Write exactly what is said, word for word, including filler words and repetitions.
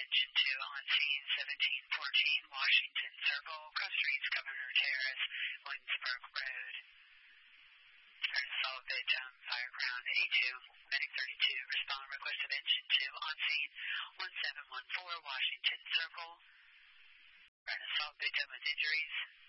Engine two on scene, seventeen fourteen Washington Circle, cross streets Governor Terrace, Williamsburg Road. Solid victim, fire ground A two. Medic thirty-two, respond request of Engine two on scene, one seven one four Washington Circle. Solid victim with injuries.